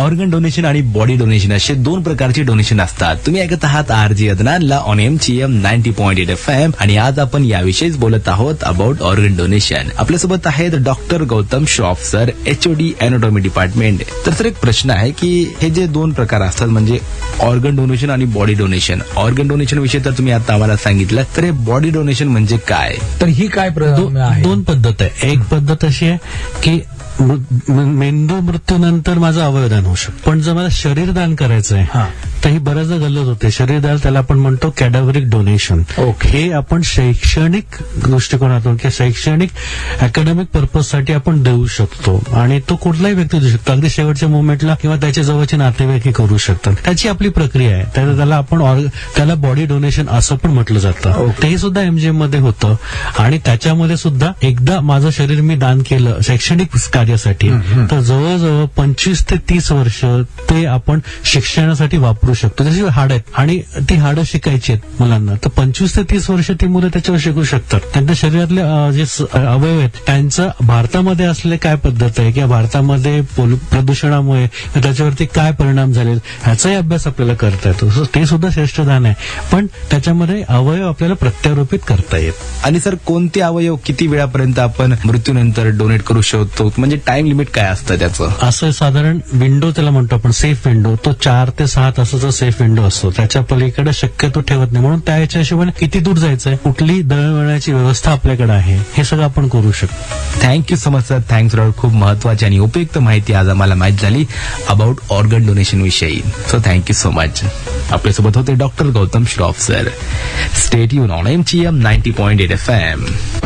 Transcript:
Organ donation आणि body donation असे दोन प्रकारचे डोनेशन असतात. तुम्ही ऐकत आहात आरजी अदनानला ऑन MCM 90.8 FM आणि आज आपण याविषयीच बोलत आहोत अबाउट ऑर्गन डोनेशन. आपल्यासोबत आहेत doctor Gautam Shroff sir, HOD anatomy department. तर सर एक प्रश्न आहे की हे जे दोन प्रकार असतात म्हणजे ऑर्गन डोनेशन आणि बॉडी डोनेशन. ऑर्गन डोनेशन विषयी तर तुम्ही आता आम्हाला सांगितलं, तर हे बॉडी डोनेशन म्हणजे काय? तर ही काय दोन पद्धत आहे. एक पद्धत अशी आहे की मेंदू मृत्यूनंतर माझं अवयवदान होऊ शकतं, पण जर मला शरीरदान करायचं आहे तर ही बऱ्याचदा गल्लत होते. शरीरदान त्याला आपण म्हणतो कॅडाव्हरिक डोनेशन. हे आपण शैक्षणिक दृष्टिकोनातून किंवा शैक्षणिक अकॅडमिक पर्पजसाठी आपण देऊ शकतो आणि तो कुठलाही व्यक्ती देऊ शकतो, अगदी शेवटच्या मुवमेंटला किंवा त्याच्या जवळचे नातेवाईक करू शकतात. त्याची आपली प्रक्रिया आहे. त्याला आपण त्याला बॉडी डोनेशन असं पण म्हटलं जातं. ते सुद्धा MGM मध्ये होतं आणि त्याच्यामध्ये सुद्धा एकदा माझं शरीर मी दान केलं शैक्षणिक कार्यासाठी तर जवळजवळ 25 ते 30 वर्ष ते आपण शिक्षणासाठी वापरू शकतो. जशी हाड आहेत आणि ती हाडं शिकायची आहेत मुलांना, तर 25 ते 30 वर्ष ती मुलं त्याच्यावर शिकू शकतात. त्यांच्या शरीरातले जे अवयव आहेत त्यांचं भारतामध्ये असले काय पद्धत आहे किंवा भारतामध्ये प्रदूषणामुळे त्याच्यावरती काय परिणाम झाले ह्याचाही अभ्यास आपल्याला करता येतो. ते सुद्धा श्रेष्ठ दान आहे, पण त्याच्यामध्ये अवयव आपल्याला प्रत्यारोपित करता येत. आणि सर कोणते अवयव किती वेळापर्यंत आपण मृत्यूनंतर डोनेट करू शकतो, म्हणजे टाइम लिमिट काय असतं त्याचं? असं साधारण विंडो त्याला म्हणतो आपण सेफ विंडो, तो 4 ते 6 तासाचा सेफ विंडो असतो. त्याच्या पलीकडे शक्यतो ठेवत नाही. म्हणून त्याच्या हिशोबाने किती दूर जायचंय, कुठली दळणवळणाची व्यवस्था आपल्याकडे आहे, हे सगळं आपण करू शकतो. Thank you so much sir. Thanks for खूप महत्वाची आणि उपयुक्त माहिती आज आम्हाला माहित झाली अबाउट ऑर्गन डोनेशन विषयी. So thank you so much. आपल्यासोबत होते doctor Gautam Shroff sir. Stay tune on MCM 90.8 FM.